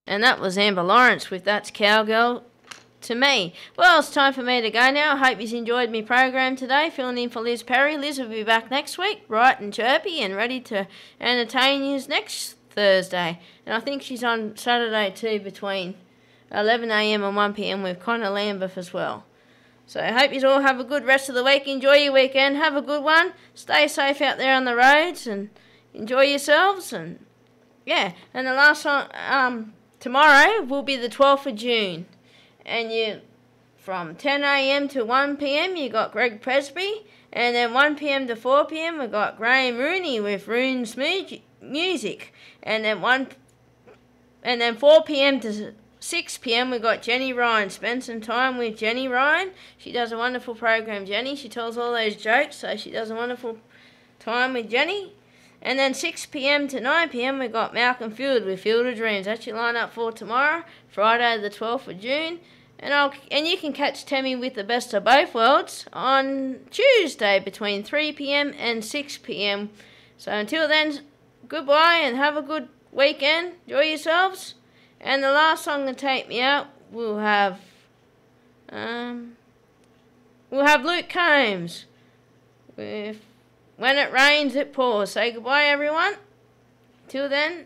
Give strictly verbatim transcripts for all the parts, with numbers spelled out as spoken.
And that was Amber Lawrence with That's Cowgirl to Me. Well, it's time for me to go now. I hope you've enjoyed my program today. Filling in for Liz Perry. Liz will be back next week, bright and chirpy and ready to entertain you next Thursday. And I think she's on Saturday too, between eleven a m and one p m with Connor Lambeth as well. So I hope you all have a good rest of the week. Enjoy your weekend. Have a good one. Stay safe out there on the roads and enjoy yourselves. And yeah, and the last one, um, tomorrow will be the twelfth of June. And you, from ten a m to one p m, you got Greg Presby. And then one p m to four p m, we got Graham Rooney with Rune's Music. And then one, and then four p m to six p m we got Jenny Ryan. Spend some time with Jenny Ryan. She does a wonderful program, Jenny. She tells all those jokes, so she does a wonderful time with Jenny. And then six p m to nine p m we got Malcolm Field with Field of Dreams. That's your lineup for tomorrow, Friday the twelfth of June. And I'll and you can catch Tammy with the Best of Both Worlds on Tuesday between three p m and six p m So until then, goodbye and have a good weekend. Enjoy yourselves. And the last song to take me out, we'll have um we'll have Luke Combs with When It Rains It Pours. Say goodbye, everyone. Till then.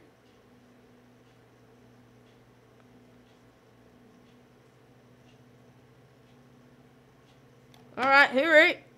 Alright, hooroo.